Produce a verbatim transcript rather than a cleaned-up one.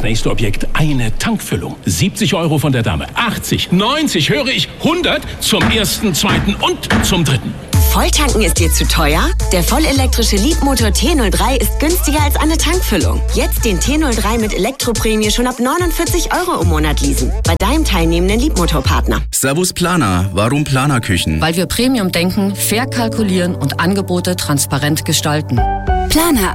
nächste Objekt eine Tankfüllung. siebzig Euro von der Dame, achtzig, neunzig, höre ich, hundert zum ersten, zweiten und zum dritten. Volltanken ist dir zu teuer? Der vollelektrische Leapmotor T null drei ist günstiger als eine Tankfüllung. Jetzt den T null drei mit Elektroprämie schon ab neunundvierzig Euro im Monat leasen. Bei deinem teilnehmenden Leapmotor-Partner. Servus Planer. Warum Planerküchen? Weil wir Premium denken, fair kalkulieren und Angebote transparent gestalten. Planer